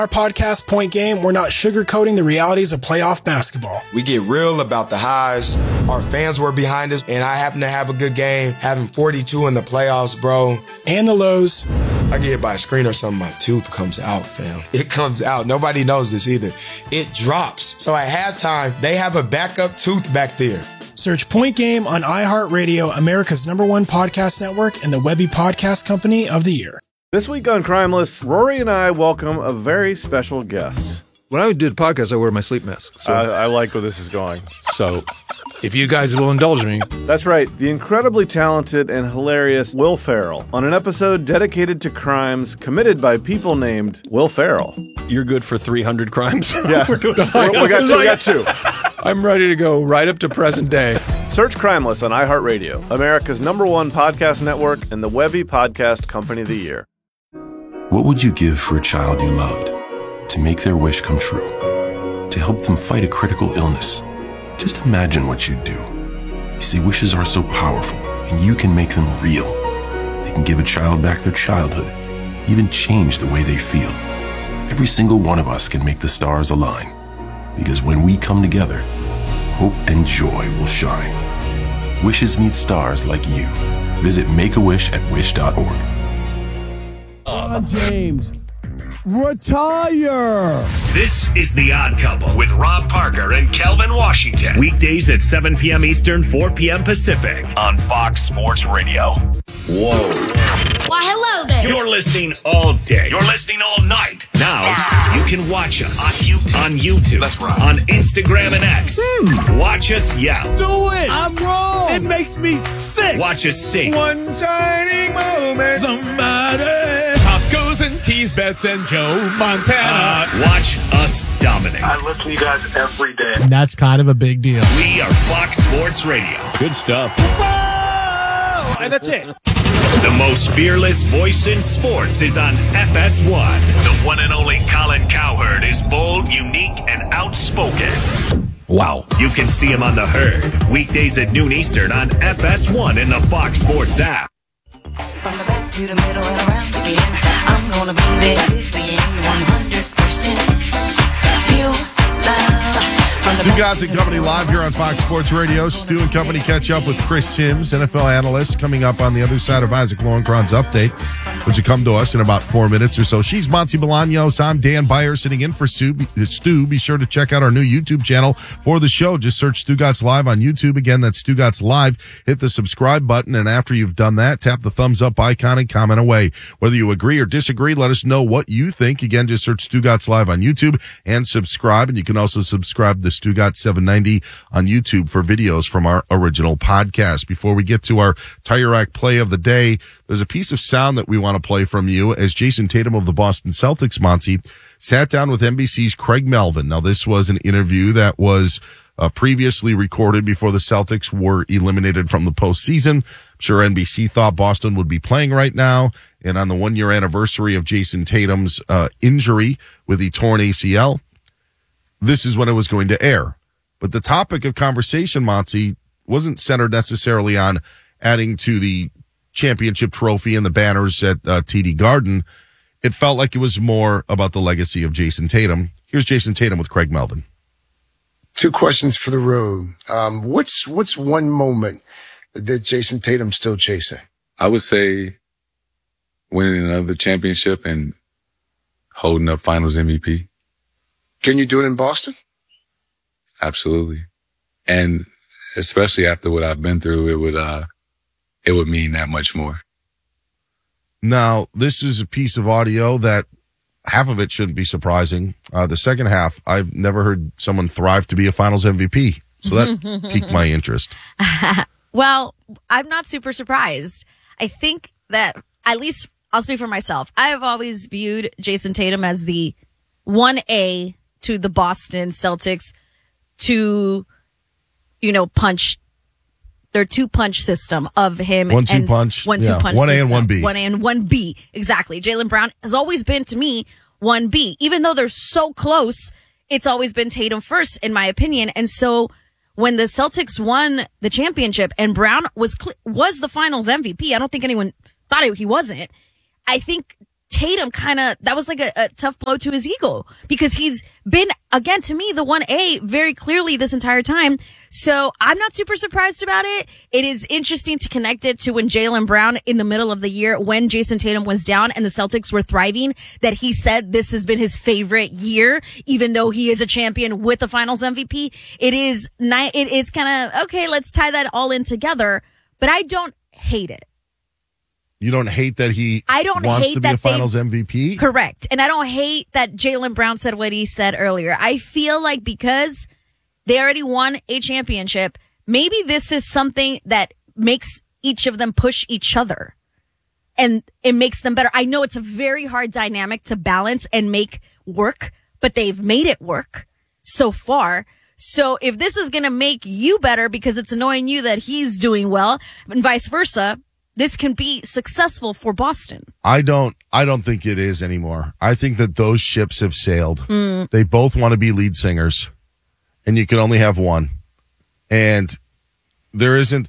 Our podcast, Point Game, we're not sugarcoating the realities of playoff basketball. We get real about the highs. Our fans were behind us, and I happened to have a good game, having 42 in the playoffs, bro. And the lows. I get hit by a screen or something, my tooth comes out, fam. It comes out. Nobody knows this either. It drops. So at halftime, they have a backup tooth back there. Search Point Game on iHeartRadio, America's #1 podcast network, and the Webby Podcast Company of the Year. This week on Crimeless, Rory and I welcome a very special guest. When I do the podcast, I wear my sleep mask. So, I like where this is going. So, if you guys will indulge me. That's right, the incredibly talented and hilarious Will Ferrell on an episode dedicated to crimes committed by people named Will Ferrell. You're good for 300 crimes? Yeah, we got two. I'm ready to go right up to present day. Search Crimeless on iHeartRadio, America's #1 podcast network, and the Webby Podcast Company of the Year. What would you give for a child you loved? To make their wish come true? To help them fight a critical illness? Just imagine what you'd do. You see, wishes are so powerful, and you can make them real. They can give a child back their childhood, even change the way they feel. Every single one of us can make the stars align, because when we come together, hope and joy will shine. Wishes need stars like you. Visit Make-A-Wish at wish.org. James, retire! This is The Odd Couple with Rob Parker and Kelvin Washington. Weekdays at 7 p.m. Eastern, 4 p.m. Pacific on Fox Sports Radio. Whoa. Why, hello there. You're listening all day. You're listening all night. Now, you can watch us on YouTube, on Instagram and X. Watch us yell. Do it! I'm wrong! It makes me sick! Watch us sing. One shining moment. Somebody. Pop goes and tease bets and Joe Montana. Watch us dominate. I listen to you guys every day. And that's kind of a big deal. We are Fox Sports Radio. Good stuff. Whoa! And that's it. The most fearless voice in sports is on FS1. The one and only Colin Cowherd is bold, unique, and outspoken. Wow. You can see him on The Herd, weekdays at noon Eastern on FS1 in the Fox Sports app. From the back to the middle and around again, I'm gonna be there with the end 100%. Feel love. Stu Godz and Company live here on Fox Sports Radio. Stu and Company catch up with Chris Sims, NFL analyst, coming up on the other side of Isaac Lowenkron's update, which will come to us in about 4 minutes or so. She's Monty Bolaños. I'm Dan Beyer sitting in for Stu. Be sure to check out our new YouTube channel for the show. Just search Stu Godz Live on YouTube. Again, that's Stu Godz Live. Hit the subscribe button, and after you've done that, tap the thumbs up icon and comment away. Whether you agree or disagree, let us know what you think. Again, just search Stu Godz Live on YouTube and subscribe. And you can also subscribe to Stu Godz 790 on YouTube for videos from our original podcast. Before we get to our Tire Rack play of the day, there's a piece of sound that we want to play from you as Jason Tatum of the Boston Celtics, Monty, sat down with NBC's Craig Melvin. Now, this was an interview that was previously recorded before the Celtics were eliminated from the postseason. I'm sure NBC thought Boston would be playing right now. And on the 1-year anniversary of Jason Tatum's injury with the torn ACL, this is when it was going to air. But the topic of conversation, Monty, wasn't centered necessarily on adding to the championship trophy and the banners at TD Garden. It felt like it was more about the legacy of Jason Tatum. Here's Jason Tatum with Craig Melvin. 2 questions for the road. What's one moment that Jason Tatum's still chasing? I would say winning another championship and holding up Finals MVP. Can you do it in Boston? Absolutely. And especially after what I've been through, it would mean that much more. Now, this is a piece of audio that half of it shouldn't be surprising. The second half, I've never heard someone thrive to be a Finals MVP. So that piqued my interest. Well, I'm not super surprised. I think that, at least I'll speak for myself, I've always viewed Jason Tatum as the 1A to the Boston Celtics to, punch their 2-punch system of him. 1-2 punch. 1-2 punch 1A system. and 1B. 1A and 1B. Exactly. Jaylen Brown has always been, to me, 1B. Even though they're so close, it's always been Tatum first, in my opinion. And so when the Celtics won the championship and Brown was the Finals MVP, I don't think anyone thought he wasn't. I think Tatum that was like a tough blow to his ego because he's been, again, to me, the 1A very clearly this entire time. So I'm not super surprised about it. It is interesting to connect it to when Jaylen Brown in the middle of the year, when Jason Tatum was down and the Celtics were thriving, that he said this has been his favorite year, even though he is a champion with the finals MVP. It is kind of, okay, let's tie that all in together, but I don't hate it. You don't hate that wants to be a finals MVP? Correct. And I don't hate that Jaylen Brown said what he said earlier. I feel like because they already won a championship, maybe this is something that makes each of them push each other. And it makes them better. I know it's a very hard dynamic to balance and make work, but they've made it work so far. So if this is going to make you better because it's annoying you that he's doing well and vice versa, this can be successful for Boston. I don't think it is anymore. I think that those ships have sailed. They both want to be lead singers, and you can only have one. And there isn't.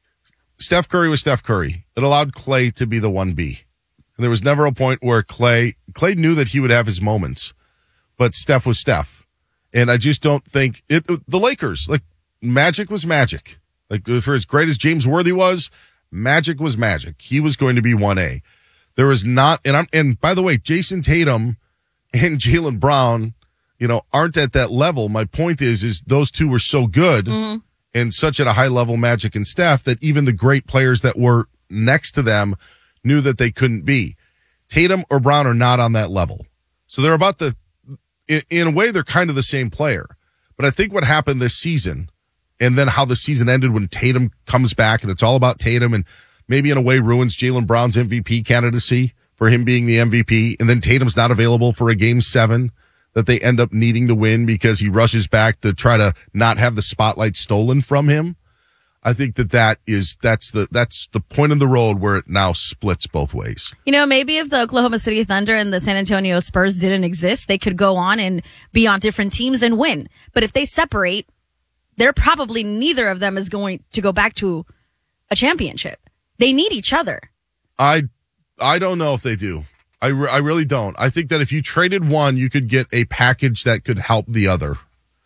Steph Curry was Steph Curry. It allowed Klay to be the 1B. And there was never a point where Klay knew that he would have his moments, but Steph was Steph. And I just don't think the Lakers, like, Magic was Magic. Like, for as great as James Worthy was, Magic was Magic. He was going to be 1A. There is not, and by the way, Jason Tatum and Jaylen Brown, aren't at that level. My point is those two were so good and such at a high level, Magic and Steph, that even the great players that were next to them knew that they couldn't be. Tatum or Brown are not on that level. So they're about in a way, they're kind of the same player. But I think what happened this season, and then how the season ended when Tatum comes back, and it's all about Tatum, and maybe in a way ruins Jaylen Brown's MVP candidacy for him being the MVP, and then Tatum's not available for a Game 7 that they end up needing to win because he rushes back to try to not have the spotlight stolen from him. I think that's the point in the road where it now splits both ways. Maybe if the Oklahoma City Thunder and the San Antonio Spurs didn't exist, they could go on and be on different teams and win. But if they separate, they're probably neither of them is going to go back to a championship. They need each other. I don't know if they do. I really don't. I think that if you traded one, you could get a package that could help the other.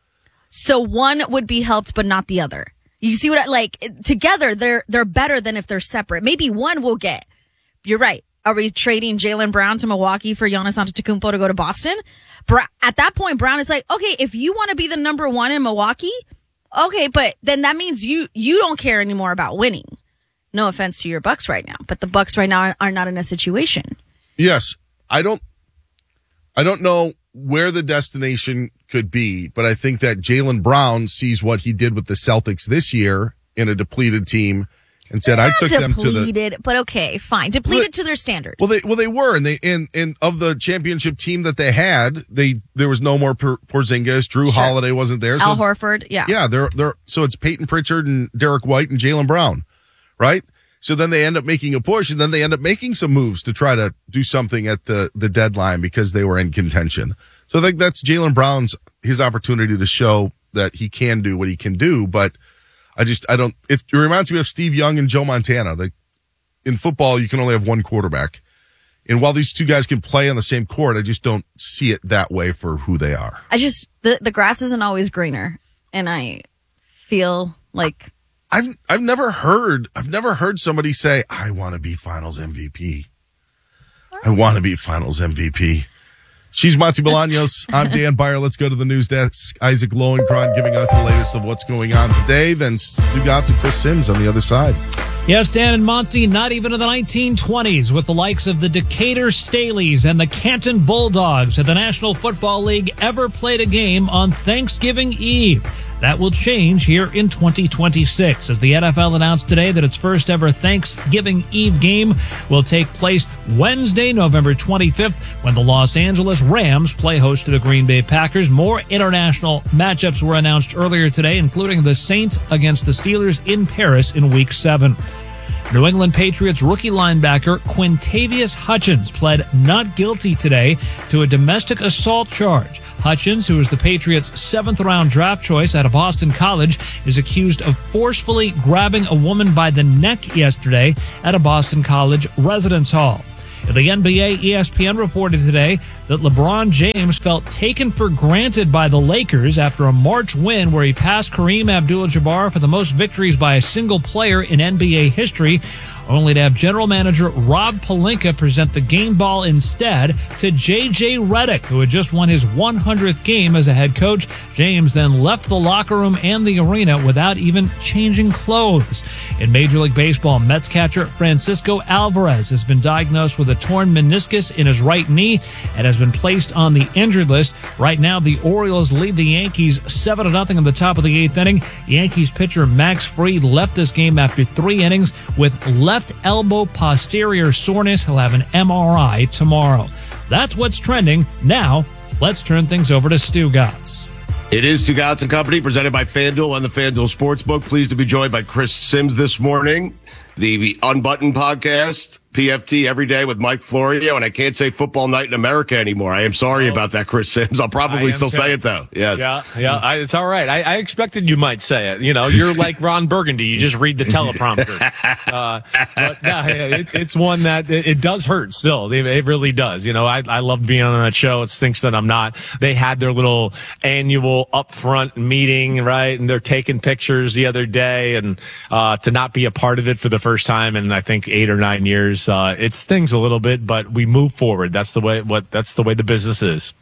So one would be helped, but not the other. You see what together they're better than if they're separate. Maybe one will get. You're right. Are we trading Jaylen Brown to Milwaukee for Giannis Antetokounmpo to go to Boston? At that point, Brown is like, okay, if you want to be the number one in Milwaukee, okay, but then that means you don't care anymore about winning. No offense to your Bucks right now, but the Bucks right now are not in a situation. Yes, I don't know where the destination could be, but I think that Jaylen Brown sees what he did with the Celtics this year in a depleted team and said, "I took them to the." But okay, fine, depleted to their standard. Well, they were, and of the championship team that they had, there was no more Porzingis. Drew Holiday wasn't there. Al Horford, yeah. They're so it's Peyton Pritchard and Derek White and Jaylen Brown, right? So then they end up making a push, and then they end up making some moves to try to do something at the deadline because they were in contention. So I think that's Jaylen Brown's his opportunity to show that he can do what he can do. But it reminds me of Steve Young and Joe Montana. Like in football, you can only have one quarterback. And while these two guys can play on the same court, I just don't see it that way for who they are. The grass isn't always greener. And I feel like I've never heard somebody say, I want to be finals MVP. I want to be finals MVP. She's Monty Bolaños. I'm Dan Beyer. Let's go to the news desk. Isaac Lowenkron giving us the latest of what's going on today. Then Stu Gatz and Chris Sims on the other side. Yes, Dan and Monty, not even in the 1920s with the likes of the Decatur Staleys and the Canton Bulldogs had the National Football League ever played a game on Thanksgiving Eve. That will change here in 2026 as the NFL announced today that its first ever Thanksgiving Eve game will take place Wednesday, November 25th, when the Los Angeles Rams play host to the Green Bay Packers. More international matchups were announced earlier today, including the Saints against the Steelers in Paris in Week 7. New England Patriots rookie linebacker Quintavious Hutchins pled not guilty today to a domestic assault charge. Hutchins, who is the Patriots' 7th-round draft choice out of Boston College, is accused of forcefully grabbing a woman by the neck yesterday at a Boston College residence hall. In the NBA, ESPN reported today that LeBron James felt taken for granted by the Lakers after a March win where he passed Kareem Abdul-Jabbar for the most victories by a single player in NBA history, only to have general manager Rob Pelinka present the game ball instead to J.J. Redick, who had just won his 100th game as a head coach. James then left the locker room and the arena without even changing clothes. In Major League Baseball, Mets catcher Francisco Alvarez has been diagnosed with a torn meniscus in his right knee and has been placed on the injured list. Right now, the Orioles lead the Yankees 7-0 in the top of the 8th inning. Yankees pitcher Max Fried left this game after 3 innings with left elbow posterior soreness. He'll have an MRI tomorrow. That's what's trending. Now, let's turn things over to Stu Gatz. It is Stu Gatz and Company, presented by FanDuel on the FanDuel Sportsbook. Pleased to be joined by Chris Sims this morning. The Unbuttoned podcast, PFT every day with Mike Florio, and I can't say Football Night in America anymore. I am sorry about that, Chris Sims. I'll probably still say it, though. Yes. Yeah, it's all right. I expected you might say it. You know, you're like Ron Burgundy. You just read the teleprompter. But no, it's one that it does hurt still. It really does. You know, I love being on that show. It stinks that I'm not. They had their little annual upfront meeting, right? And they're taking pictures the other day, and to not be a part of it for the first time in I think 8 or 9 years, it stings a little bit, but we move forward. That's the way the business is.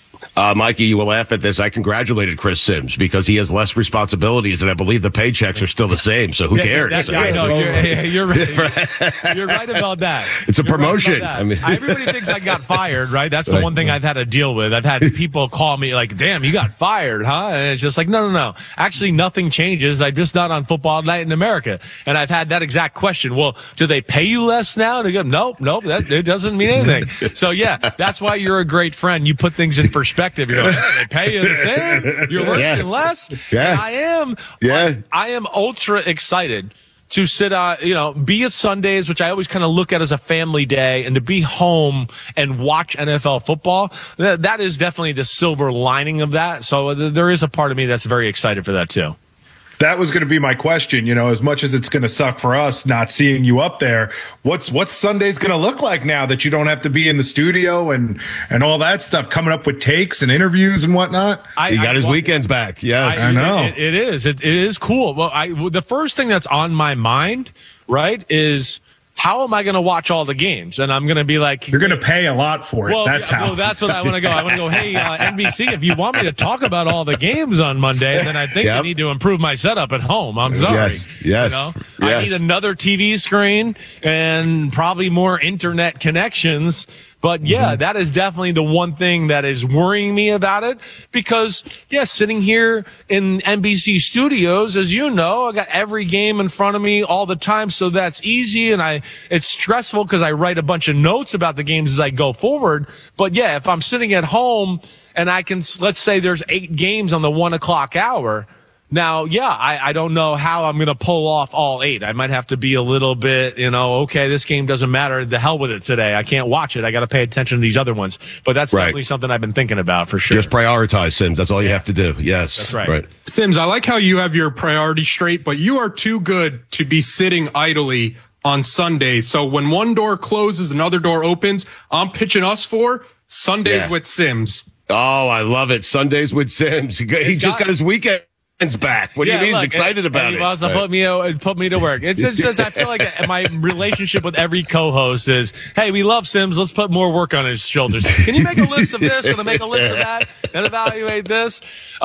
Mikey, you will laugh at this. I congratulated Chris Sims because he has less responsibilities, and I believe the paychecks are still the same. So who cares? I know you're right. You're right about that. It's a promotion. I mean, everybody thinks I got fired, right? That's the one thing I've had to deal with. I've had people call me like, "Damn, you got fired, huh?" And it's just like, no. Actually, nothing changes. I'm just not on Football Night in America. And I've had that exact question. Well, do they pay you less now? And they go, nope. It doesn't mean anything. So yeah, that's why you're a great friend. You put things in perspective. You're like, hey, they pay you the same. You're working less. Yeah. And I am. Yeah. I am ultra excited to sit be at Sundays, which I always kind of look at as a family day, and to be home and watch NFL football. That is definitely the silver lining of that. So there is a part of me that's very excited for that too. That was going to be my question. You know, as much as it's going to suck for us not seeing you up there, what's Sunday's going to look like now that you don't have to be in the studio and all that stuff, coming up with takes and interviews and whatnot? He got his weekends back. Yes, I know. It is. It is cool. Well, the first thing that's on my mind, right, is how am I going to watch all the games? And I'm going to be like, you're going to pay a lot for it. That's how. Well, that's what I want to go. I want to go, hey, NBC, if you want me to talk about all the games on Monday, then I think I need to improve my setup at home. I'm sorry. Yes. I need another TV screen and probably more internet connections. But yeah, that is definitely the one thing that is worrying me about it because, sitting here in NBC studios, as you know, I got every game in front of me all the time. So that's easy. And it's stressful because I write a bunch of notes about the games as I go forward. But yeah, if I'm sitting at home and let's say there's 8 games on the 1 o'clock hour. Now, I don't know how I'm going to pull off all 8. I might have to be a little bit, okay, this game doesn't matter. The hell with it today. I can't watch it. I got to pay attention to these other ones. But that's definitely something I've been thinking about for sure. Just prioritize, Sims. That's all you have to do. Yes. That's right. Sims, I like how you have your priorities straight, but you are too good to be sitting idly on Sunday. So when one door closes, another door opens. I'm pitching us for Sundays with Sims. Oh, I love it. Sundays with Sims. He just got his weekend back. What do you mean? He's excited about it. He wants to put me to work. It's just I feel like my relationship with every co-host is, hey, we love Sims. Let's put more work on his shoulders. Can you make a list of this and make a list of that and evaluate this?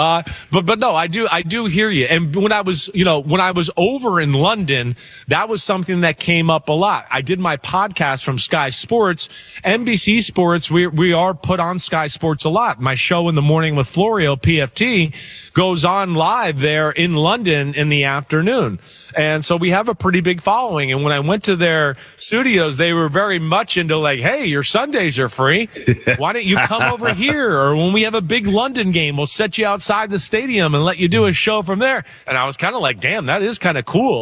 But no, I do hear you. And when I was over in London, that was something that came up a lot. I did my podcast from Sky Sports, NBC Sports. We are put on Sky Sports a lot. My show in the morning with Florio, PFT, goes on live there in London in the afternoon. And so we have a pretty big following. And when I went to their studios, they were very much into like, hey, your Sundays are free. Why don't you come over here? Or when we have a big London game, we'll set you outside the stadium and let you do a show from there. And I was kind of like, damn, that is kind of cool.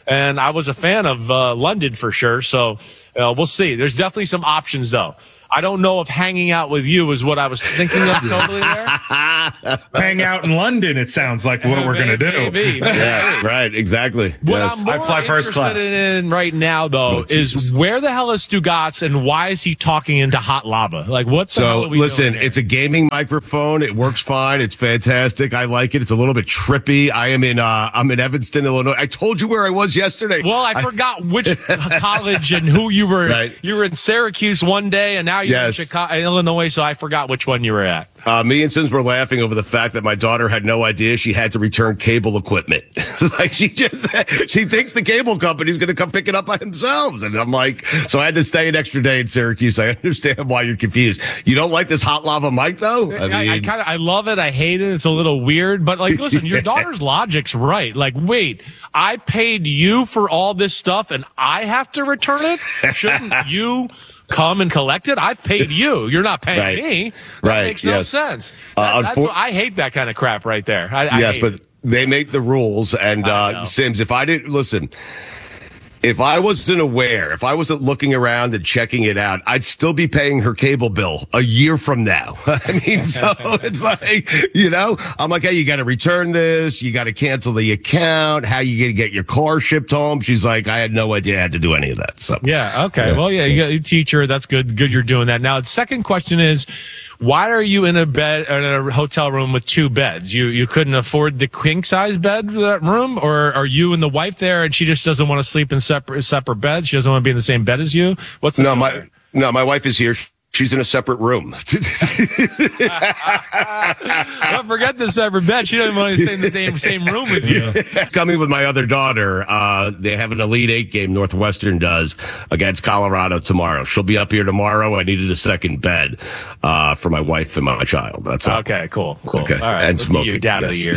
and I was a fan of London for sure. So we'll see. There's definitely some options, though. I don't know if hanging out with you is what I was thinking of totally there. Hang out in London, it sounds like what we're going to do. Maybe. Yeah, right, exactly. What Yes. I'm more I fly first class. interested in right now, though, is where the hell is Stugotz and why is he talking into hot lava? Like, what's the hell So are we listen, doing here? it's a gaming microphone. It works fine. It's fantastic. I like it. It's a little bit trippy. I'm in Evanston, Illinois. I told you where I was yesterday. Well, I forgot which college and who you were. Right. You were in Syracuse one day, and now you're in Chicago, Illinois. So I forgot which one you were at. Me and Sims were laughing over the fact that my daughter had no idea she had to return cable equipment. Like she thinks the cable company's going to come pick it up by themselves. And I'm like, so I had to stay an extra day in Syracuse. I understand why you're confused. You don't like this hot lava mic though? I love it. I hate it. It's a little weird, but like, listen, your daughter's logic's right. Like, wait, I paid you for all this stuff and I have to return it? Shouldn't you come and collect it? I've paid you. You're not paying me. That makes no sense. That's what, I hate that kind of crap right there. I hate but it. they make the rules. And Sims, if I didn't listen, if I wasn't aware, if I wasn't looking around and checking it out, I'd still be paying her cable bill a year from now. I mean, so it's like, I'm like, hey, you got to return this. You got to cancel the account. How you going to get your car shipped home? She's like, I had no idea I had to do any of that. So yeah. Okay. Well, yeah, you got a teacher. That's good. Good. You're doing that. Now, the second question is, why are you in a hotel room with two beds? You couldn't afford the king size bed for that room, or are you and the wife there and she just doesn't want to sleep in separate beds? She doesn't want to be in the same bed as you? My wife is here. She's in a separate room. Don't forget the separate bed. She doesn't want to stay in the same room as you. Coming with my other daughter, they have an Elite Eight game, Northwestern does, against Colorado tomorrow. She'll be up here tomorrow. I needed a second bed for my wife and my child. That's all. Okay, cool. Okay, all right. and smoking. Your dad of the year.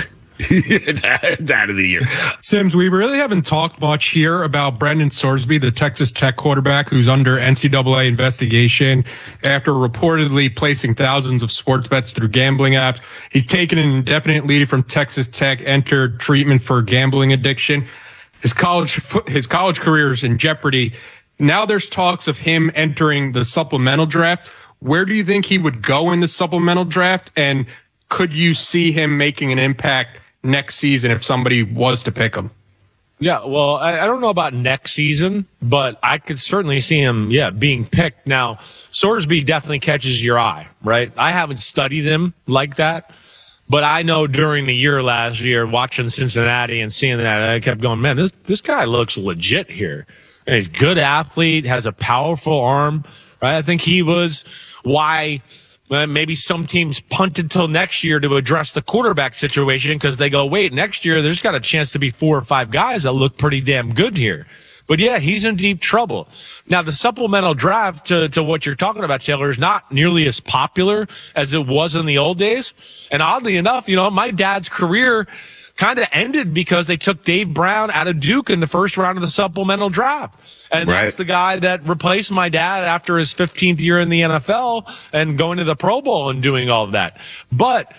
Dad of the year. Sims, we really haven't talked much here about Brendan Sorsby, the Texas Tech quarterback who's under NCAA investigation after reportedly placing thousands of sports bets through gambling apps. He's taken an indefinite leave from Texas Tech, entered treatment for gambling addiction. His college career is in jeopardy. Now there's talks of him entering the supplemental draft. Where do you think he would go in the supplemental draft? And could you see him making an impact next season if somebody was to pick him? Yeah, well, I don't know about next season, but I could certainly see him, being picked. Now, Sorsby definitely catches your eye, right? I haven't studied him like that, but I know during the year last year, watching Cincinnati and seeing that, I kept going, man, this guy looks legit here. And he's a good athlete, has a powerful arm, right? I think he was why maybe some teams punted till next year to address the quarterback situation because they go, wait, next year there's got a chance to be 4 or 5 guys that look pretty damn good here. But yeah, he's in deep trouble. Now, the supplemental draft to what you're talking about, Taylor, is not nearly as popular as it was in the old days. And oddly enough, my dad's career kind of ended because they took Dave Brown out of Duke in the first round of the supplemental draft. And that's the guy that replaced my dad after his 15th year in the NFL and going to the Pro Bowl and doing all of that. But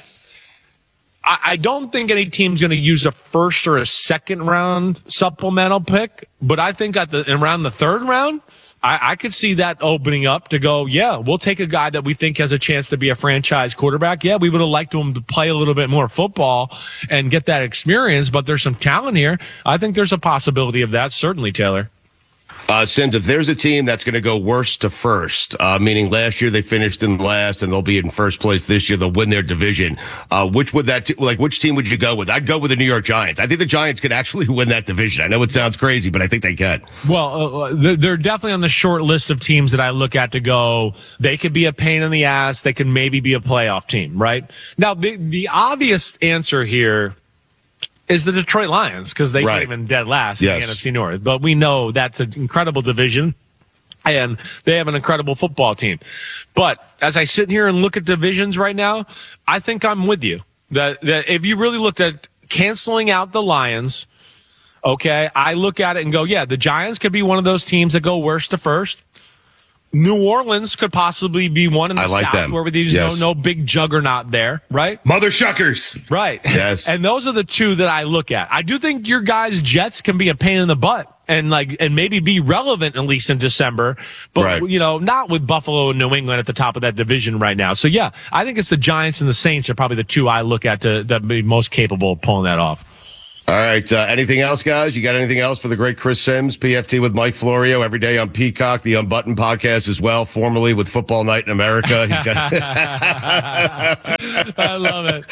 I don't think any team's going to use a first or a second round supplemental pick. But I think around the third round, I could see that opening up to go, we'll take a guy that we think has a chance to be a franchise quarterback. Yeah, we would have liked him to play a little bit more football and get that experience, but there's some talent here. I think there's a possibility of that, certainly, Taylor. Sims, if there's a team that's going to go worst to first, meaning last year they finished in last and they'll be in first place this year, they'll win their division. Which team would you go with? I'd go with the New York Giants. I think the Giants could actually win that division. I know it sounds crazy, but I think they can. Well, they're definitely on the short list of teams that I look at to go, they could be a pain in the ass. They could maybe be a playoff team, right? Now, the obvious answer here is the Detroit Lions, because they came in dead last in the NFC North. But we know that's an incredible division, and they have an incredible football team. But as I sit here and look at divisions right now, I think I'm with you. That if you really looked at canceling out the Lions, okay, I look at it and go, the Giants could be one of those teams that go worst to first. New Orleans could possibly be one in the I like South them. where there's no big juggernaut there, right? Mother Shuckers. Right. Yes. And those are the two that I look at. I do think your guys' Jets can be a pain in the butt and maybe be relevant at least in December, but not with Buffalo and New England at the top of that division right now. So yeah, I think it's the Giants and the Saints are probably the two I look at that be most capable of pulling that off. All right. Anything else, guys? You got anything else for the great Chris Sims? PFT with Mike Florio every day on Peacock, the Unbuttoned podcast as well, formerly with Football Night in America. I love it.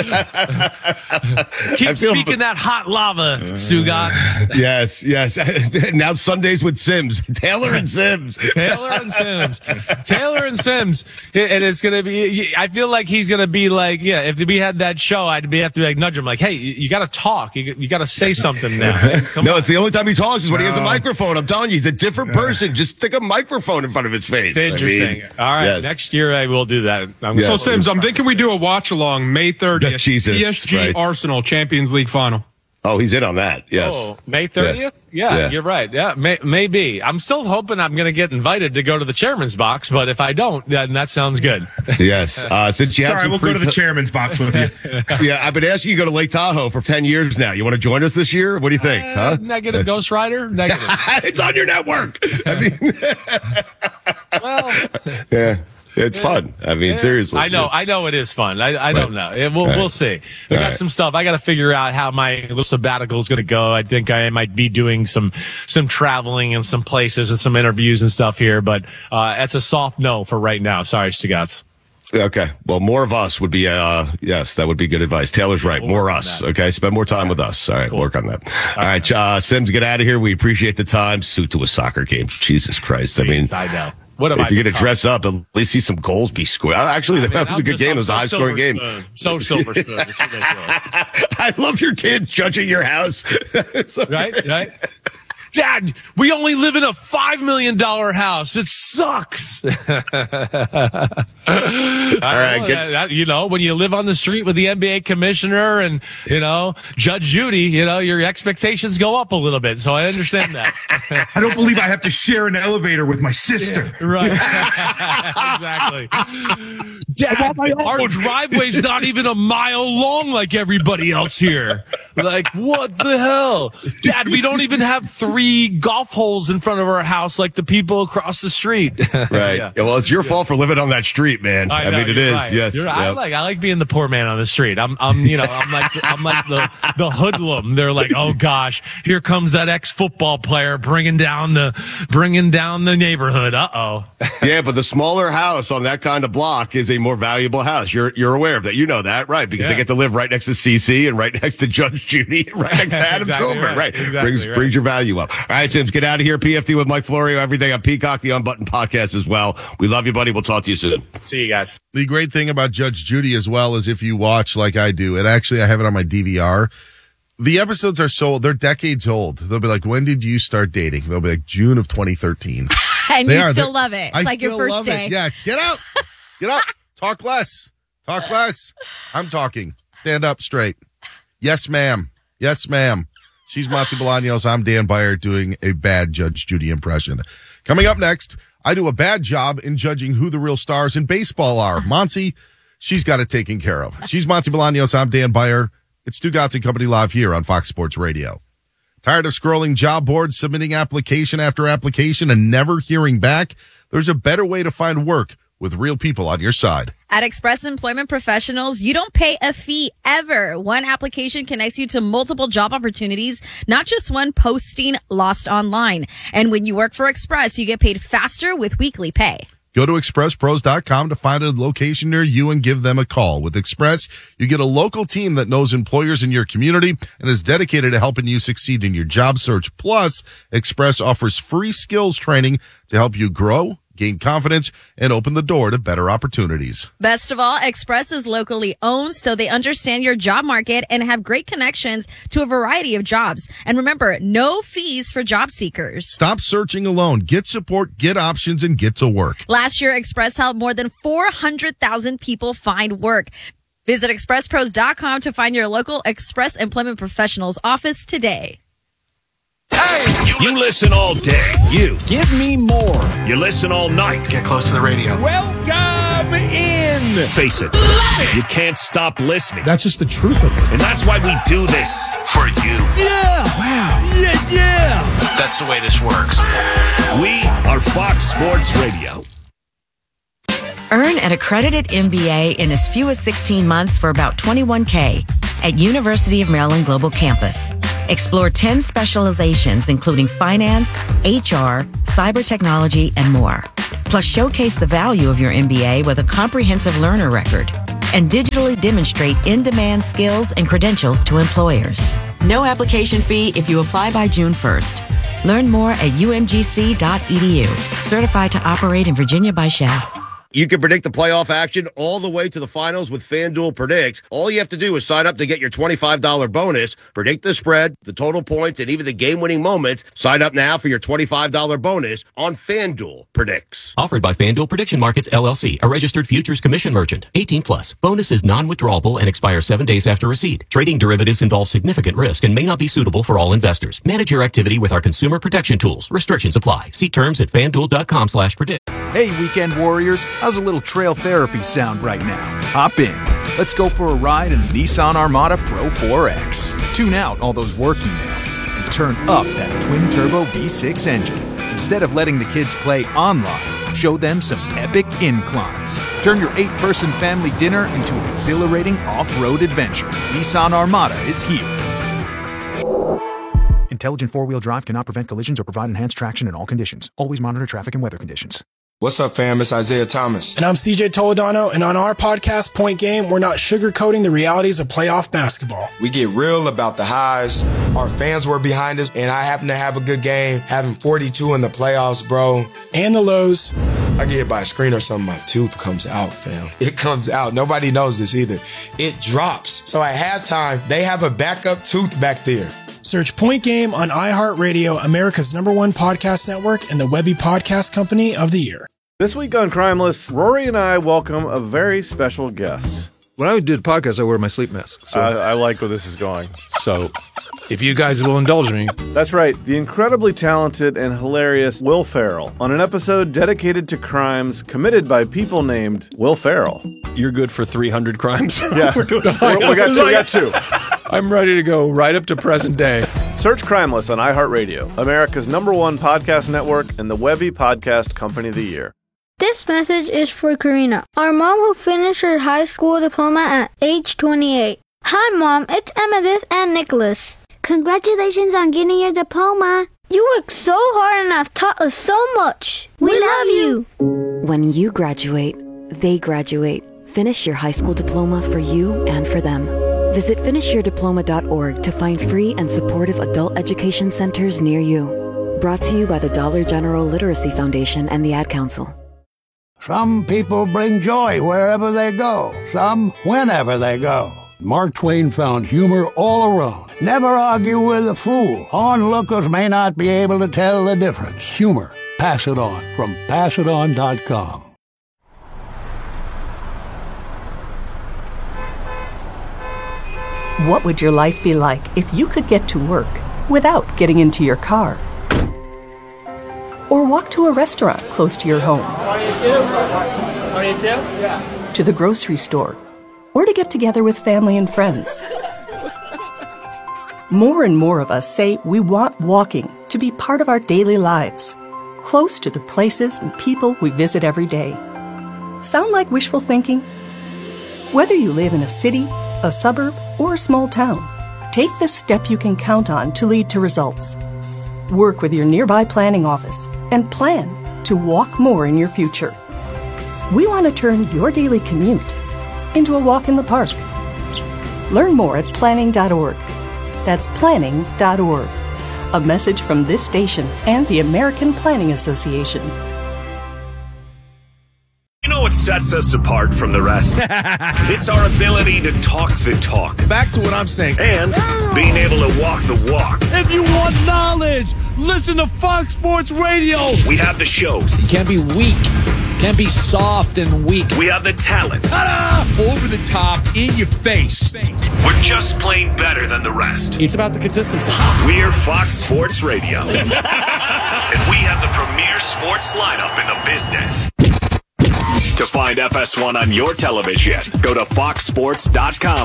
Keep speaking that hot lava, Stugotz. Yes. Now Sundays with Sims. Taylor and Sims. Taylor and Sims. And it's going to be, I feel like he's going to be like, if we had that show, I'd have to nudge him like, hey, you got to talk. You got to say something now. It's the only time he talks is when he has a microphone. I'm telling you, he's a different person. Just stick a microphone in front of his face. It's interesting. All right. Yes. Next year I will do that. So Sims, I'm thinking we do a watch along May 30th. Jesus, PSG right. Arsenal Champions League final. Oh, he's in on that. Yes. Oh, May 30th? Yeah, you're right. Yeah, maybe. I'm still hoping I'm going to get invited to go to the chairman's box, but if I don't, then that sounds good. Yes. Since you have some we'll go to the chairman's box with you. Yeah, I've been asking you to go to Lake Tahoe for 10 years now. You want to join us this year? What do you think? Negative, Ghost Rider? Negative. It's on your network. Yeah. It's fun. I mean, seriously. I know it is fun. I don't know. We'll see. We got some stuff. I got to figure out how my little sabbatical is going to go. I think I might be doing some traveling in some places and some interviews and stuff here, but that's a soft no for right now. Sorry, Stugotz. Okay. Well, more of us would be, yes, that would be good advice. Taylor's right. More us. Okay. Spend more time with us. All right. Cool. Work on that. All right. Sims, get out of here. We appreciate the time. Suit to a soccer game. Jesus Christ. I mean, I know. If you're going to dress up, at least see some goals be scored. Actually, that was a good game. It was a high-scoring game. So Silver Spoon. It's ridiculous. I love your kids judging your house. Right? Dad, we only live in a $5 million house. It sucks. All right. When you live on the street with the NBA commissioner and, Judge Judy, your expectations go up a little bit. So I understand that. I don't believe I have to share an elevator with my sister. Yeah, right. Exactly. Dad, our driveway's not even a mile long like everybody else here. Like, what the hell? Dad, we don't even have 3 golf holes in front of our house like the people across the street. Right. Yeah, well, it's your fault for living on that street, man. I mean, it is. Right. Yes. Yep. I like being the poor man on the street. I'm like the hoodlum. They're like, oh gosh, here comes that ex-football player bringing down the neighborhood. Uh-oh. Yeah, but the smaller house on that kind of block is a more valuable house. You're aware of that. You know that, right? Because they get to live right next to CC and right next to Judge Judy, right next to Adam Silver. Right. Exactly brings your value up. All right, Sims, get out of here. PFT with Mike Florio every day on Peacock, the Unbuttoned podcast as well. We love you, buddy. We'll talk to you soon. See you guys. The great thing about Judge Judy as well is if you watch like I do, and actually I have it on my DVR, the episodes are they're decades old. They'll be like, when did you start dating? They'll be like June of 2013. And you still love it. It's like your first day. Yeah, get out. Get up. Talk less. I'm talking. Stand up straight. Yes, ma'am. She's Monty Bolaños. I'm Dan Byer doing a bad Judge Judy impression. Coming up next, I do a bad job in judging who the real stars in baseball are. Monty, she's got it taken care of. She's Monty Bolaños. I'm Dan Byer. It's Stugotz and Company live here on Fox Sports Radio. Tired of scrolling job boards, submitting application after application, and never hearing back? There's a better way to find work with real people on your side. At Express Employment Professionals, you don't pay a fee ever. One application connects you to multiple job opportunities, not just one posting lost online. And when you work for Express, you get paid faster with weekly pay. Go to expresspros.com to find a location near you and give them a call. With Express, you get a local team that knows employers in your community and is dedicated to helping you succeed in your job search. Plus, Express offers free skills training to help you grow, gain confidence, and open the door to better opportunities. Best of all, Express is locally owned, so they understand your job market and have great connections to a variety of jobs. And remember, no fees for job seekers. Stop searching alone. Get support, get options, and get to work. Last year, Express helped more than 400,000 people find work. Visit expresspros.com to find your local Express Employment Professionals office today. You listen all day. You give me more. You listen all night. Get close to the radio. Welcome in. Face it. You can't stop listening. That's just the truth of it. And that's why we do this for you. Yeah. Wow. Yeah. That's the way this works. We are Fox Sports Radio. Earn an accredited MBA in as few as 16 months for about $21K at University of Maryland Global Campus. Explore 10 specializations, including finance, HR, cyber technology, and more. Plus, showcase the value of your MBA with a comprehensive learner record and digitally demonstrate in-demand skills and credentials to employers. No application fee if you apply by June 1st. Learn more at umgc.edu. Certified to operate in Virginia by Shell. You can predict the playoff action all the way to the finals with FanDuel Predicts. All you have to do is sign up to get your $25 bonus, predict the spread, the total points, and even the game-winning moments. Sign up now for your $25 bonus on FanDuel Predicts. Offered by FanDuel Prediction Markets, LLC, a registered futures commission merchant. 18+. Bonus is non-withdrawable and expires 7 days after receipt. Trading derivatives involves significant risk and may not be suitable for all investors. Manage your activity with our consumer protection tools. Restrictions apply. See terms at FanDuel.com/predict. Hey, weekend warriors. How's a little trail therapy sound right now? Hop in. Let's go for a ride in the Nissan Armada Pro 4X. Tune out all those work emails and turn up that twin-turbo V6 engine. Instead of letting the kids play online, show them some epic inclines. Turn your 8-person family dinner into an exhilarating off-road adventure. Nissan Armada is here. Intelligent four-wheel drive cannot prevent collisions or provide enhanced traction in all conditions. Always monitor traffic and weather conditions. What's up, fam? It's Isaiah Thomas. And I'm CJ Toledano, and on our podcast, Point Game, we're not sugarcoating the realities of playoff basketball. We get real about the highs. Our fans were behind us, and I happen to have a good game, having 42 in the playoffs, bro. And the lows. I get hit by a screen or something, my tooth comes out, fam. It comes out. Nobody knows this either. It drops. So at halftime, they have a backup tooth back there. Search Point Game on iHeartRadio, America's #1 podcast network, and the Webby Podcast Company of the Year. This week on Crimeless, Rory and I welcome a very special guest. When I did podcasts, I wear my sleep mask. So. I like where this is going. So, if you guys will indulge me. That's right. The incredibly talented and hilarious Will Ferrell on an episode dedicated to crimes committed by people named Will Ferrell. You're good for 300 crimes? Yeah. we got two. I'm ready to go right up to present day. Search Crimeless on iHeartRadio, America's #1 podcast network, and the Webby Podcast Company of the Year. This message is for Karina, our mom who finished her high school diploma at age 28. Hi, Mom. It's Emmettith and Nicholas. Congratulations on getting your diploma. You worked so hard and have taught us so much. We love you. When you graduate, they graduate. Finish your high school diploma for you and for them. Visit finishyourdiploma.org to find free and supportive adult education centers near you. Brought to you by the Dollar General Literacy Foundation and the Ad Council. Some people bring joy wherever they go, some whenever they go. Mark Twain found humor all around. Never argue with a fool. Onlookers may not be able to tell the difference. Humor. Pass it on from passiton.com. What would your life be like if you could get to work without getting into your car? Or walk to a restaurant close to your home? 22? Yeah. To the grocery store? Or to get together with family and friends? More and more of us say we want walking to be part of our daily lives, close to the places and people we visit every day. Sound like wishful thinking? Whether you live in a city, a suburb, or a small town, take the step you can count on to lead to results. Work with your nearby planning office and plan to walk more in your future. We want to turn your daily commute into a walk in the park. Learn more at planning.org. That's planning.org. A message from this station and the American Planning Association. You know what sets us apart from the rest? It's our ability to talk the talk. Back to what I'm saying. And being able to walk the walk. If you want knowledge, listen to Fox Sports Radio. We have the shows. You can't be weak. Can't be soft and weak. We have the talent. Ta-da! Over the top, in your face. We're just plain better than the rest. It's about the consistency. We're Fox Sports Radio. And we have the premier sports lineup in the business. To find FS1 on your television, go to foxsports.com.